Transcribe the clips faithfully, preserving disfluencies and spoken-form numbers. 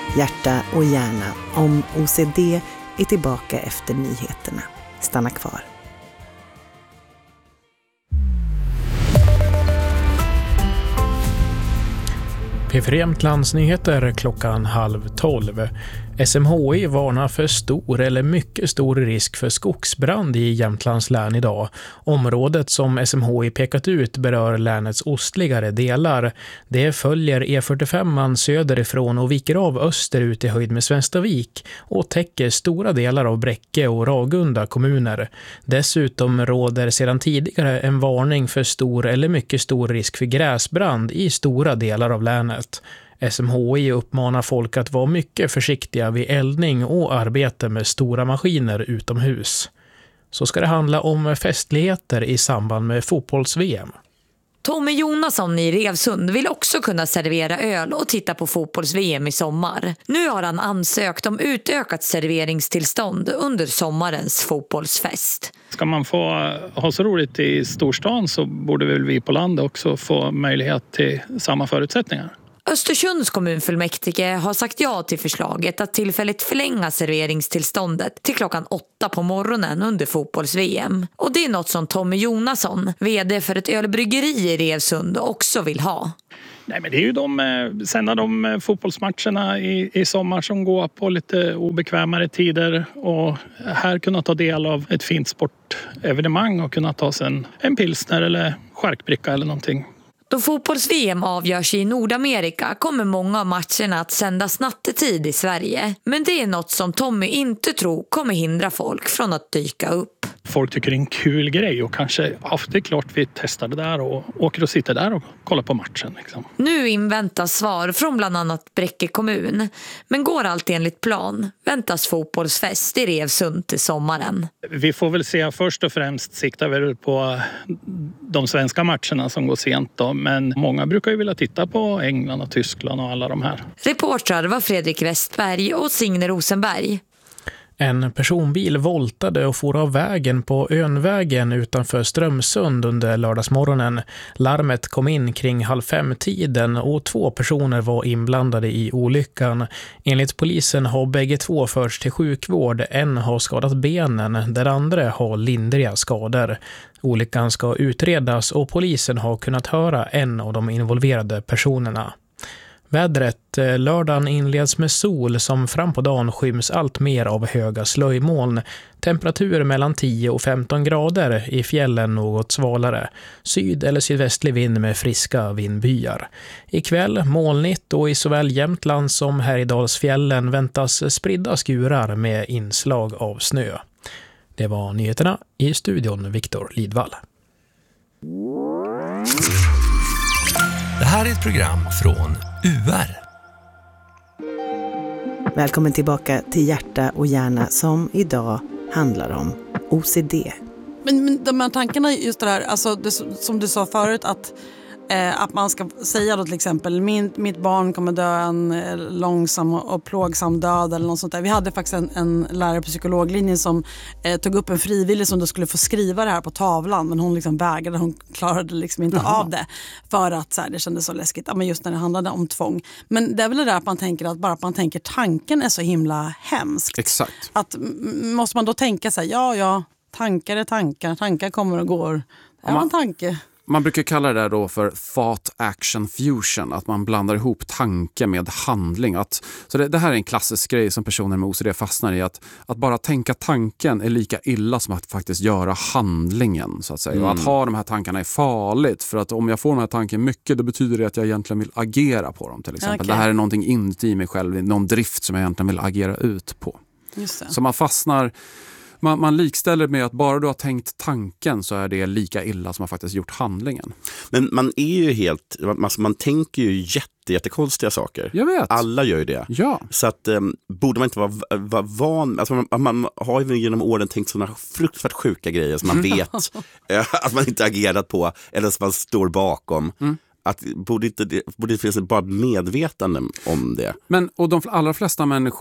Hjärta och hjärna om O C D är tillbaka efter nyheterna. Stanna kvar. P fyra Jämtlands nyheter klockan halv tolv. S M H I varnar för stor eller mycket stor risk för skogsbrand i Jämtlands län idag. Området som S M H I pekat ut berör länets ostligare delar. Det följer E fyrtiofem söderifrån och viker av österut i höjd med Svenstavik och täcker stora delar av Bräcke och Ragunda kommuner. Dessutom råder sedan tidigare en varning för stor eller mycket stor risk för gräsbrand i stora delar av länet. S M H I uppmanar folk att vara mycket försiktiga vid eldning och arbete med stora maskiner utomhus. Så ska det handla om festligheter i samband med fotbolls-V M. Tommy Jonasson i Revsund vill också kunna servera öl och titta på fotbolls-V M i sommar. Nu har han ansökt om utökat serveringstillstånd under sommarens fotbollsfest. Ska man få ha så roligt i storstan så borde väl vi på landet också få möjlighet till samma förutsättningar. Östersunds kommunfullmäktige har sagt ja till förslaget att tillfälligt förlänga serveringstillståndet till klockan åtta på morgonen under fotbolls-V M. Och det är något som Tommy Jonasson, vd för ett ölbryggeri i Revsund, också vill ha. Nej, men det är ju de, sända de fotbollsmatcherna i, i sommar som går på lite obekvämare tider och här kunna ta del av ett fint sportevenemang och kunna ta sig en, en pilsner eller skärkbricka eller någonting. Då fotbolls-V M avgörs i Nordamerika kommer många av matcherna att sändas nattetid i Sverige. Men det är något som Tommy inte tror kommer hindra folk från att dyka upp. Folk tycker det är en kul grej och kanske, ja, det är klart vi testar det där och åker och sitter där och kollar på matchen. Liksom. Nu inväntas svar från bland annat Bräcke kommun. Men går allt enligt plan väntas fotbollsfest i Revsund till sommaren. Vi får väl se, först och främst siktar vi på de svenska matcherna som går sent då. Men många brukar ju vilja titta på England och Tyskland och alla de här. Reportrar var Fredrik Westberg och Signe Rosenberg. En personbil voltade och for av vägen på Önvägen utanför Strömsund under lördagsmorgonen. Larmet kom in kring halv fem tiden och två personer var inblandade i olyckan. Enligt polisen har bägge två förts till sjukvård. En har skadat benen, där andra har lindriga skador. Olyckan ska utredas och polisen har kunnat höra en av de involverade personerna. Vädret, lördagen inleds med sol som fram på dagen skyms allt mer av höga slöjmoln. Temperatur mellan tio och femton grader, i fjällen något svalare. Syd- eller sydvästlig vind med friska vindbyar. Ikväll molnigt och i såväl Jämtland som Härjedalsfjällen väntas spridda skurar med inslag av snö. Det var nyheterna, i studion Viktor Lidvall. Det här är ett program från U R. Välkommen tillbaka till Hjärta och hjärna som idag handlar om O C D. Men, men de här tankarna, just det där, alltså det, som du sa förut, att, eh, att man ska säga då till exempel min, mitt barn kommer dö en eh, långsam och plågsam död eller något sånt där. Vi hade faktiskt en, en lärare på psykologlinjen som eh, tog upp en frivillig som då skulle få skriva det här på tavlan, men hon liksom vägrade, hon klarade liksom inte Jaha. av det för att så här, det kändes så läskigt, ja, men just när det handlade om tvång. Men det är väl det där att man tänker att bara att man tänker tanken är så himla hemskt. Exakt. Att m- måste man då tänka så här, ja ja, tankar är tankar, tankar kommer och går. Det är en tanke. Man brukar kalla det där då för thought action fusion, att man blandar ihop tanke med handling. Att, så det, det här är en klassisk grej som personer med O C D fastnar i, att, att bara tänka tanken är lika illa som att faktiskt göra handlingen, så att säga. Mm. Och att ha de här tankarna är farligt, för att om jag får de här tankarna mycket, då betyder det att jag egentligen vill agera på dem till exempel. Okay. Det här är någonting inuti mig själv, någon drift som jag egentligen vill agera ut på. Just det. Så man fastnar... Man, man likställer med att bara du har tänkt tanken så är det lika illa som man faktiskt gjort handlingen. Men man är ju helt, man, man tänker ju jätte, jättekonstiga saker. Jag vet. Alla gör ju det. Ja. Så att um, borde man inte vara, vara van, alltså man, man har ju genom åren tänkt sådana fruktansvärt sjuka grejer som man vet att man inte agerat på eller som man står bakom. Mm. Att borde inte det borde finnas bara medvetande om det. Men och de allra flesta människor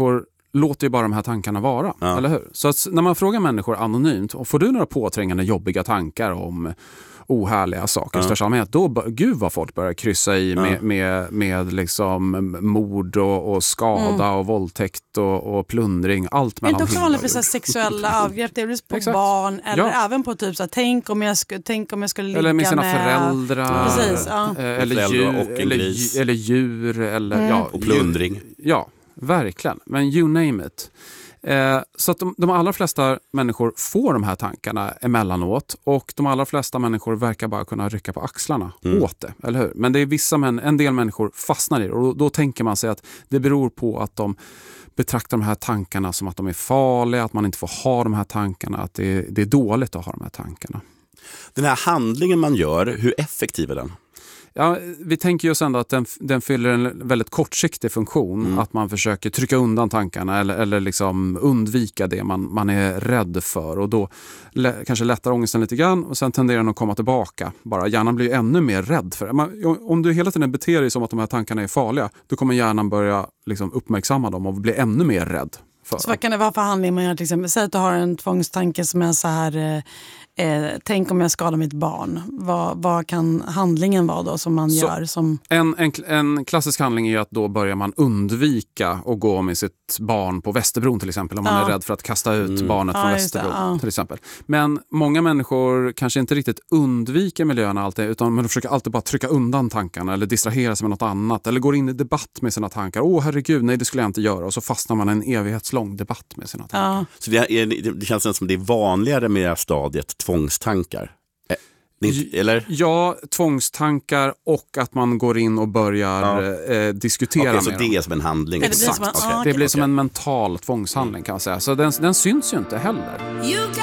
låter ju bara de här tankarna vara, Ja. eller hur? Så att när man frågar människor anonymt, och får du några påträngande jobbiga tankar om ohärliga saker, Ja. största allmänhet, då, gud vad folk börjar kryssa i med, Ja. med, med liksom mord och, och skada Mm. och våldtäkt och, och plundring, allt Är det mellan inte också himmel vanligt och med så här jord. sexuella övergrepp? Det är väl på Exakt. barn eller Ja. även på typ så här, tänk om jag skulle, tänk om jag skulle ligga Eller med sina med... föräldrar. Precis, ja. eh, Eller, Föräldrar djur, och en eller, gris. dju- eller djur. Eller, Mm. ja, Och plundring. djur- Ja, verkligen. Men you name it. Eh, så att de, de allra flesta människor får de här tankarna emellanåt, och de allra flesta människor verkar bara kunna rycka på axlarna Mm. åt det, eller hur? Men det är vissa män, en del människor fastnar i det, och då, då tänker man sig att det beror på att de betraktar de här tankarna som att de är farliga, att man inte får ha de här tankarna, att det är, det är dåligt att ha de här tankarna. Den här handlingen man gör, hur effektiv är den? Ja, vi tänker ju ändå att den, den fyller en väldigt kortsiktig funktion. Mm. Att man försöker trycka undan tankarna eller, eller liksom undvika det man, man är rädd för. Och då lä, kanske lättar ångesten lite grann, och sen tenderar den att komma tillbaka. Bara hjärnan blir ännu mer rädd för det. Man, om du hela tiden beter dig som att de här tankarna är farliga, då kommer hjärnan börja liksom uppmärksamma dem och bli ännu mer rädd för Så dem. vad kan det vara för handling man gör till exempel? Säg att du har en tvångstanke som är så här, eh, eh, tänk om jag skadar mitt barn. Vad, vad kan handlingen vara då som man Så- gör? Som... En, en, en klassisk handling är att då börjar man undvika att gå med sitt barn på Västerbron till exempel, om man Ja. är rädd för att kasta ut Mm. barnet Ja, från just det, Västerbron ja. till exempel. Men många människor kanske inte riktigt undviker miljön alltid, utan man försöker alltid bara trycka undan tankarna eller distrahera sig med något annat, eller går in i debatt med sina tankar. Åh herregud, nej det skulle jag inte göra, och så fastnar man i en evighetslång debatt med sina tankar. Ja. Så det, är, det känns som det är vanligare med det här stadiet tvångstankar. Eh, det är inte- Eller? Ja, tvångstankar och att man går in och börjar eh, diskutera Okej, så med det dem. är som en handling. Ja, det blir Exakt. som en- Okej. ja, Det blir okej. som en mental tvångshandling kan man säga. Så den, den syns ju inte heller.